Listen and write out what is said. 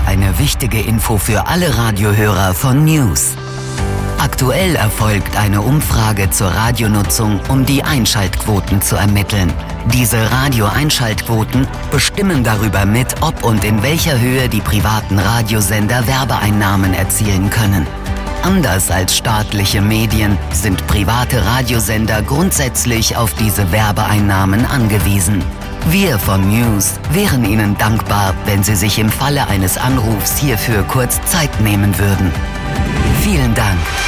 eine wichtige Info für alle Radiohörer von News. Aktuell erfolgt eine Umfrage zur Radionutzung, um die Einschaltquoten zu ermitteln. Diese Radio-Einschaltquoten bestimmen darüber mit, ob und in welcher Höhe die privaten Radiosender Werbeeinnahmen erzielen können. Anders als staatliche Medien sind private Radiosender grundsätzlich auf diese Werbeeinnahmen angewiesen. Wir von News wären Ihnen dankbar, wenn Sie sich im Falle eines Anrufs hierfür kurz Zeit nehmen würden. Vielen Dank.